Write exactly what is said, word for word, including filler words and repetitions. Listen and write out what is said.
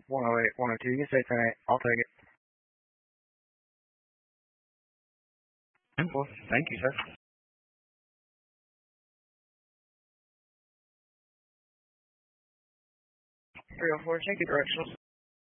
one oh eight, one oh two. You can say ten eight. I'll take it. Simple. Thank you, sir. three oh four, take it directional.